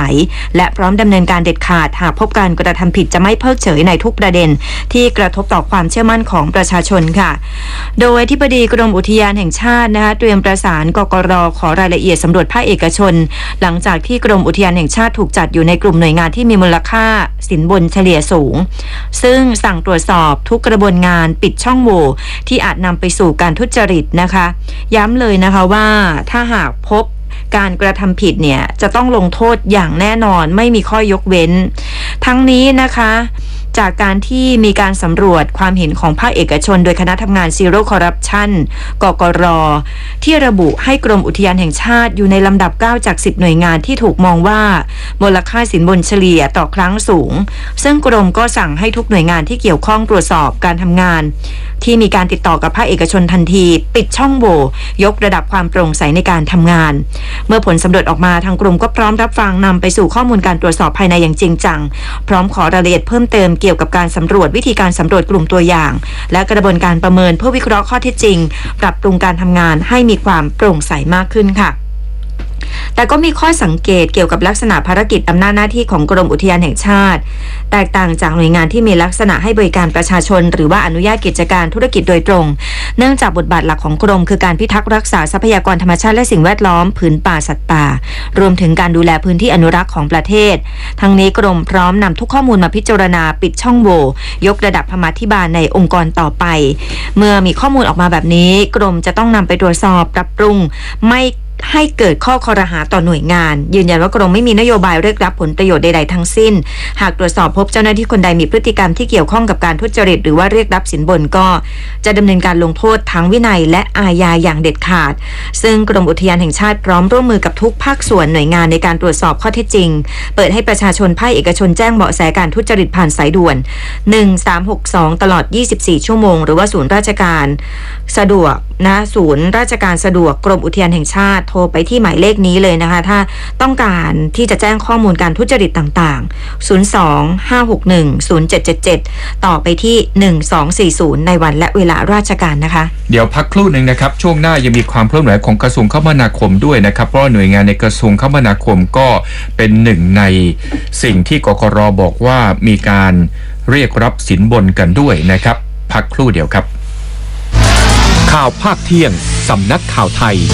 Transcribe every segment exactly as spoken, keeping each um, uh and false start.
และพร้อมดำเนินการเด็ดขาดหากพบการกระทำผิดจะไม่เพิกเฉยในทุกประเด็นที่กระทบต่อความเชื่อมั่นของประชาชนค่ะโดยอธิบดีกรมอุทยานแห่งชาตินะคะเตรียมประสานกกร.ขอรายละเอียดสำรวจภาคเอกชนหลังจากที่กรมอุทยานแห่งชาติถูกจัดอยู่ในกลุ่มหน่วยงานที่มีมูลค่าสินบนเฉลี่ยสูงซึ่งสั่งตรวจสอบทุกกระบวนงานปิดช่องโหว่ที่อาจนำไปสู่การทุจริตนะคะย้ำเลยนะคะว่าถ้าหากพบการกระทำผิดเนี่ยจะต้องลงโทษอย่างแน่นอนไม่มีข้อยกเว้นทั้งนี้นะคะจากการที่มีการสำรวจความเห็นของภาคเอกชนโดยคณะทำงาน Zero Corruption กกร.ที่ระบุให้กรมอุทยานแห่งชาติอยู่ในลำดับเก้าจากสิบหน่วยงานที่ถูกมองว่ามูลค่าสินบนเฉลี่ยต่อครั้งสูงซึ่งกรมก็สั่งให้ทุกหน่วยงานที่เกี่ยวข้องตรวจสอบการทำงานที่มีการติดต่อกับภาคเอกชนทันทีปิดช่องโหว่ยกระดับความโปร่งใสในการทำงานเมื่อผลสำรวจออกมาทางกรมก็พร้อมรับฟังนำไปสู่ข้อมูลการตรวจสอบภายในอย่างจริงจังพร้อมขอรายละเอียดเพิ่มเติมเกี่ยวกับการสำรวจวิธีการสำรวจกลุ่มตัวอย่างและกระบวนการประเมินเพื่อวิเคราะห์ข้อเท็จจริงปรับปรุงการทำงานให้มีความโปร่งใสมากขึ้นค่ะแต่ก็มีข้อสังเกตเกี่ยวกับลักษณะภารกิจอำนาจหน้าที่ของกรมอุทยานแห่งชาติแตกต่างจากหน่วยงานที่มีลักษณะให้บริการประชาชนหรือว่าอนุญาตกิจการธุรกิจโดยตรงเนื่องจากบทบาทหลักของกรมคือการพิทักษ์รักษาทรัพยากรธรรมชาติและสิ่งแวดล้อมผืนป่าสัตว์ป่ารวมถึงการดูแลพื้นที่อนุรักษ์ของประเทศทั้งนี้กรมพร้อมนำทุกข้อมูลมาพิจารณาปิดช่องโหว่ยกระดับธรรมาภิบาลในองค์กรต่อไปเมื่อมีข้อมูลออกมาแบบนี้กรมจะต้องนำไปตรวจสอบปรับปรุงไม่ให้เกิดข้อคอรหาต่อหน่วยงานยืนยันว่ากรมไม่มีนโยบายเรียกรับผลประโยชน์ใดๆทั้งสิ้นหากตรวจสอบพบเจ้าหน้าที่คนใดมีพฤติกรรมที่เกี่ยวข้องกับการทุจริตหรือว่าเรียกรับสินบนก็จะดำเนินการลงโทษทั้งวินัยและอาญาอย่างเด็ดขาดซึ่งกรมอุทยานแห่งชาติพร้อมร่วมมือกับทุกภาคส่วนหน่วยงานในการตรวจสอบข้อเท็จจริงเปิดให้ประชาชนภาคเอกชนแจ้งเบาะแสการทุจริตผ่านสายด่วนหนึ่งสามหกสองตลอดยี่สิบสี่ชั่วโมงหรือว่าศูนย์ราชการสะดวกนะศูนย์ราชการสะดวกกรมอุทยานแห่งชาติโทรไปที่หมายเลขนี้เลยนะคะถ้าต้องการที่จะแจ้งข้อมูลการทุจริตต่างๆศูนย์ สอง ห้า หก หนึ่ง ศูนย์ เจ็ด เจ็ด เจ็ดต่อไปที่หนึ่งสองสี่ศูนย์ในวันและเวลาราชการนะคะเดี๋ยวพักครู่หนึ่งนะครับช่วงหน้ายังมีความเคลื่อนไหวของกระทรวงคมนาคมด้วยนะครับเพราะหน่วยงานในกระทรวงคมนาคมก็เป็นหนึ่งในสิ่งที่กกร.บอกว่ามีการเรียกรับสินบนกันด้วยนะครับพักครู่เดียวครับข่าวภาคเที่ยงสำนักข่าวไทย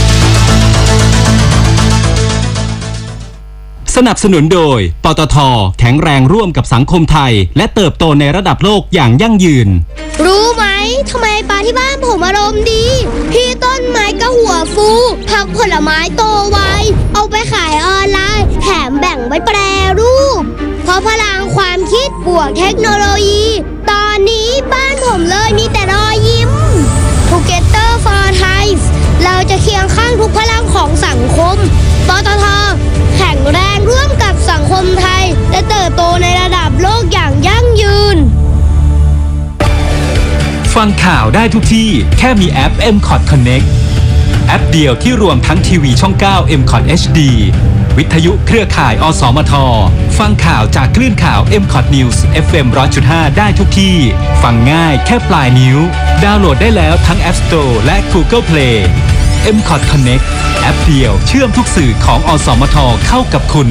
สนับสนุนโดยปตท.แข็งแรงร่วมกับสังคมไทยและเติบโตในระดับโลกอย่างยั่งยืนรู้ไหมทำไมปลาที่บ้านผมอารมณ์ดีพี่ต้นไม้ก็หัวฟูผักผลไม้โตไวเอาไปขายออนไลน์แถมแบ่งไว้แปรรูปเพราะพลังความคิดบวกเทคโนโลยีตอนนี้บ้านผมเลยมีแต่รอยยิ้ม Together for Thai เราจะเคียงข้างทุกพลังของสังคมปตท.แข็งแรงร่วมกับสังคมไทยและเติบโตในระดับโลกอย่างยั่งยืนฟังข่าวได้ทุกที่แค่มีแอป เอ็ม คอท Connect แอปเดียวที่รวมทั้งทีวีช่องเก้า เอ็ม คอท เอช ดี วิทยุเครือข่าย อสมท ฟังข่าวจากคลื่นข่าว เอ็ม คอท News เอฟ เอ็ม หนึ่งร้อยจุดห้า ได้ทุกที่ฟังง่ายแค่ปลายนิ้วดาวน์โหลดได้แล้วทั้ง App Store และ Google Play เอ็ม คอท Connect แอปเดียวเชื่อมทุกสื่อของอสมทเข้ากับคุณ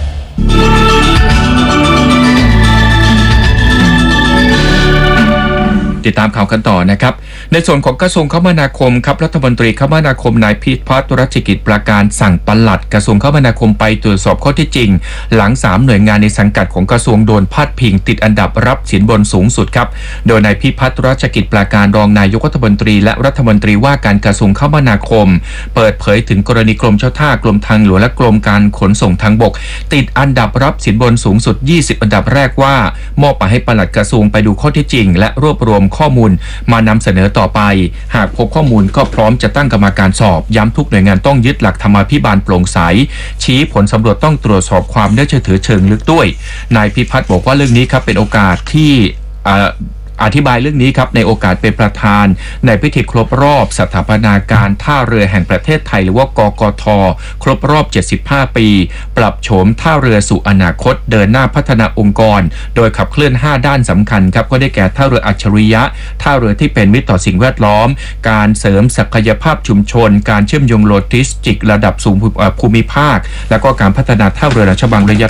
ติดตามข่าวกันต่อนะครับในส่วนของกระทรวงคมนาคมครับรัฐมนตรีคมนาคมนายพิพัฒน์รัชกิจประการสั่งปลัดกระทรวงคมนาคมไปตรวจสอบข้อเท็จจริงหลังสามหน่วยงานในสังกัดของกระทรวงโดนพาดพิงติดอันดับรับสินบนสูงสุดครับโดยนายพิพัฒน์รัชกิจประการรองนายกรัฐมนตรีและรัฐมนตรีว่าการกระทรวงคมนาคมเปิดเผยถึงกรณีกรมเจ้าท่ากรมทางหลวงและกรมการขนส่งทางบกติดอันดับรับสินบนสูงสุดยี่สิบอันดับแรกว่ามอบหมายให้ปลัดกระทรวงไปดูข้อเท็จจริงและรวบรวมข้อมูลมานำเสนอต่อไปหากพบข้อมูลก็พร้อมจะตั้งกรรมการสอบย้ำทุกหน่วยงานต้องยึดหลักธรรมาภิบาลโปร่งใสชี้ผลสำรวจต้องตรวจสอบความน่าเชื่อถือเชิงลึกด้วยนายพิพัฒน์บอกว่าเรื่องนี้ครับเป็นโอกาสที่อธิบายเรื่องนี้ครับในโอกาสเป็นประธานในพิธีครบรอบสถาปนาการท่าเรือแห่งประเทศไทยหรือว่ากกท.ครบรอบเจ็ดสิบห้าปีปรับโฉมท่าเรือสู่อนาคตเดินหน้าพัฒนาองค์กรโดยขับเคลื่อนห้าด้านสำคัญครับก็ได้แก่ท่าเรืออัจฉริยะท่าเรือที่เป็นมิตรต่อสิ่งแวดล้อมการเสริมศักยภาพชุมชนการเชื่อมโยงโลจิสติกส์ระดับสูงภูมิภาคและก็การพัฒนาท่าเรือราชบังระยะ